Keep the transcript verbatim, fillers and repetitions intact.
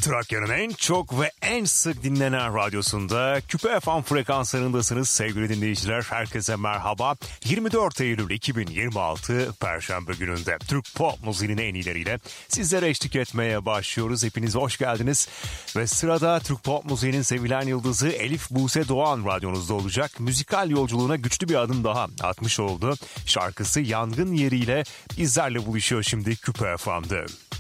Trakya'nın en çok ve en sık dinlenen radyosunda Küpe F M frekanslarındasınız sevgili dinleyiciler. Herkese merhaba. yirmi dört Eylül iki bin yirmi altı Perşembe gününde Türk pop müziğinin en iyileriyle sizlere eşlik etmeye başlıyoruz. Hepiniz hoş geldiniz. Ve sırada Türk pop müziğinin sevilen yıldızı Elif Buse Doğan radyonuzda olacak. Müzikal yolculuğuna güçlü bir adım daha atmış oldu. Şarkısı Yangın Yeri'yle bizlerle buluşuyor şimdi Küpe F M'de.